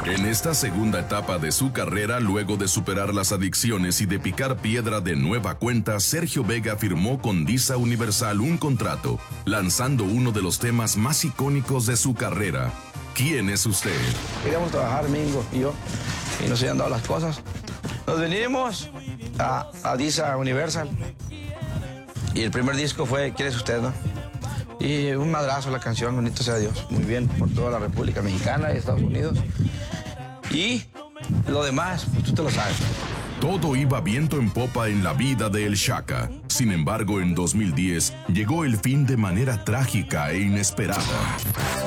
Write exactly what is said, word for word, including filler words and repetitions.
En esta segunda etapa de su carrera, luego de superar las adicciones y de picar piedra de nueva cuenta, Sergio Vega firmó con Disa Universal un contrato, lanzando uno de los temas más icónicos de su carrera. ¿Quién es usted? Queríamos trabajar, Mingo y yo, y nos habían dado las cosas. Nos venimos a, a Disa Universal, y el primer disco fue ¿Quién es usted, no? Y un madrazo la canción, bendito sea Dios. Muy bien, por toda la República Mexicana y Estados Unidos. Y lo demás, pues, tú te lo sabes. Todo iba viento en popa en la vida de El Shaka. Sin embargo, en dos mil diez llegó el fin de manera trágica e inesperada.